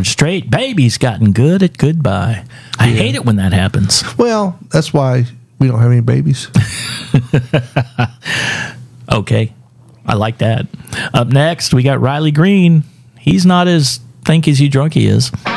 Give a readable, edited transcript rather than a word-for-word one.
straight. Baby's gotten good at goodbye. I hate it when that happens. Well, that's why we don't have any babies. Okay. I like that. Up next, we got Riley Green. He's not as think as you drunk he is.